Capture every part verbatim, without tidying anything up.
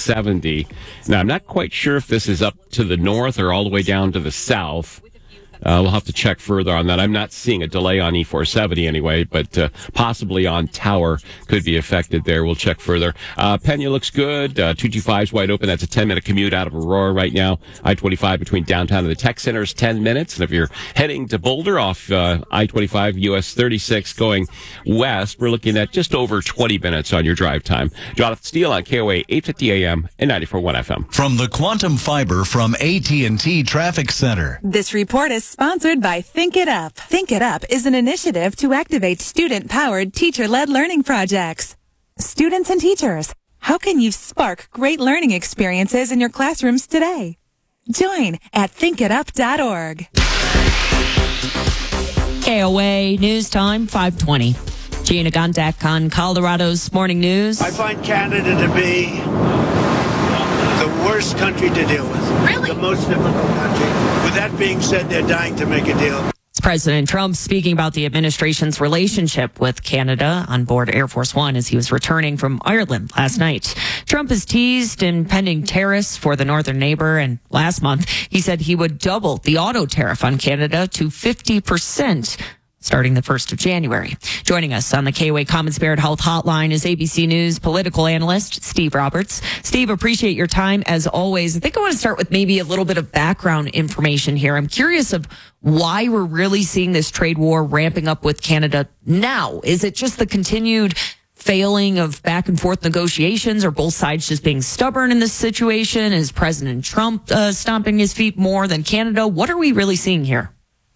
seventy. Now, I'm not quite sure if this is up to the north or all the way down to the south. Uh, we'll have to check further on that. I'm not seeing a delay on E four seventy anyway, but uh, possibly on Tower could be affected there. We'll check further. Uh, Pena looks good. Uh, two twenty-five is wide open. That's a ten-minute commute out of Aurora right now. I twenty-five between downtown and the tech center is ten minutes. And if you're heading to Boulder off uh, I twenty-five, U S thirty-six going west, we're looking at just over twenty minutes on your drive time. Jonathan Steele on K O A eight fifty A M and ninety-four point one F M. From the Quantum Fiber from A T and T Traffic Center. This report is sponsored by Think It Up. Think It Up is an initiative to activate student-powered, teacher-led learning projects. Students and teachers, how can you spark great learning experiences in your classrooms today? Join at think it up dot org. K O A News Time, five twenty. Gina Gondek on Colorado's Morning News. I find Canada to be the worst country to deal with. Really? The most difficult country. With that being said, they're dying to make a deal. It's President Trump speaking about the administration's relationship with Canada on board Air Force One as he was returning from Ireland last night. Trump has teased impending tariffs for the northern neighbor, and last month he said he would double the auto tariff on Canada to fifty percent. Starting the first of January. Joining us on the K O A Common Spirit Health Hotline is A B C News political analyst Steve Roberts. Steve, appreciate your time as always. I think I want to start with maybe a little bit of background information here. I'm curious of why we're really seeing this trade war ramping up with Canada now. Is it just the continued failing of back and forth negotiations, or both sides just being stubborn in this situation? Is President Trump uh, stomping his feet more than Canada? What are we really seeing here?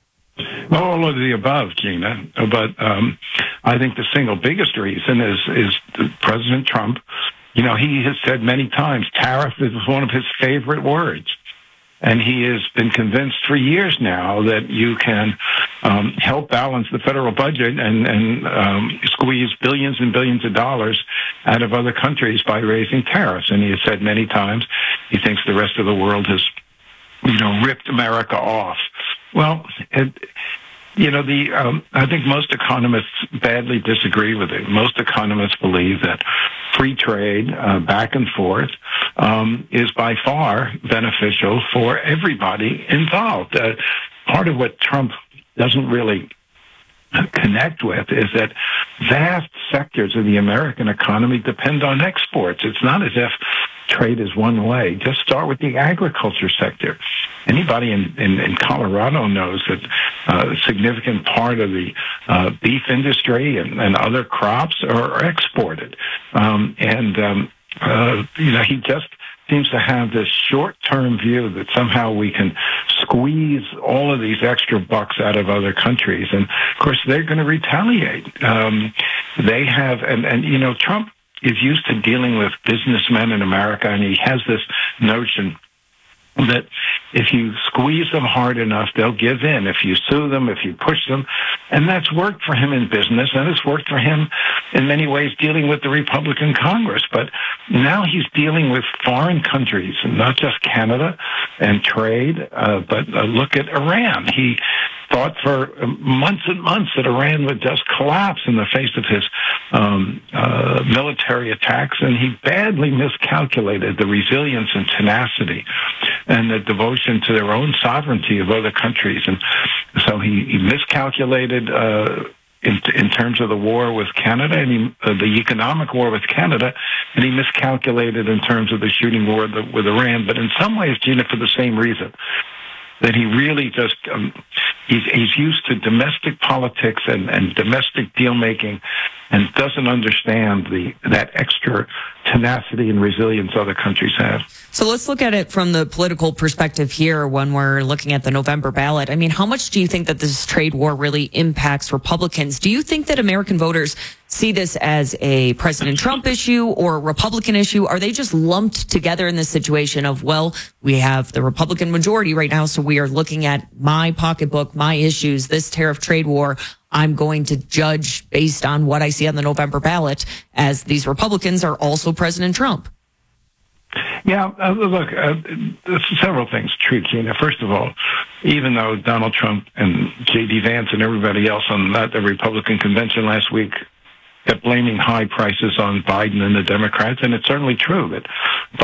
All of the above, Gina. But um, I think the single biggest reason is is President Trump. You know, he has said many times, tariff is one of his favorite words. And he has been convinced for years now that you can um, help balance the federal budget and, and um, squeeze billions and billions of dollars out of other countries by raising tariffs. And he has said many times he thinks the rest of the world has, you know, ripped America off. Well, it, you know, the um, I think most economists badly disagree with it. Most economists believe that free trade, uh, back and forth, um, is by far beneficial for everybody involved. Uh, part of what Trump doesn't really connect with is that vast sectors of the American economy depend on exports. It's not as if trade is one way. Just start with the agriculture sector. Anybody in, in, in Colorado knows that uh, a significant part of the uh, beef industry and, and other crops are exported. Um, and, um, uh, you know, he just seems to have this short-term view that somehow we can squeeze all of these extra bucks out of other countries. And, of course, they're going to retaliate. Um, they have, and, and, you know, Trump is used to dealing with businessmen in America, and he has this notion that if you squeeze them hard enough, they'll give in. If you sue them, if you push them. And that's worked for him in business, and it's worked for him in many ways dealing with the Republican Congress. But now he's dealing with foreign countries, and not just Canada and trade, uh, but uh, look at Iran. He thought for months and months that Iran would just collapse in the face of his um, uh, military attacks, and he badly miscalculated the resilience and tenacity and the devotion to their own sovereignty of other countries. And so he, he miscalculated uh, in, in terms of the war with Canada, and he, uh, the economic war with Canada, and he miscalculated in terms of the shooting war with, with Iran. But in some ways, Gina, for the same reason, that he really just, um, he's, he's used to domestic politics and, and domestic deal-making and doesn't understand the that extra tenacity and resilience other countries have. So let's look at it from the political perspective here when we're looking at the November ballot. I mean, how much do you think that this trade war really impacts Republicans? Do you think that American voters see this as a President Trump issue or a Republican issue? Are they just lumped together in this situation of, well, we have the Republican majority right now, so we are looking at my pocketbook, my issues, this tariff trade war. I'm going to judge based on what I see on the November ballot, as these Republicans are also President Trump. Yeah, uh, look, uh, there's several things true, Gina. First of all, even though Donald Trump and J D Vance and everybody else on that, the Republican convention last week kept blaming high prices on Biden and the Democrats, and it's certainly true that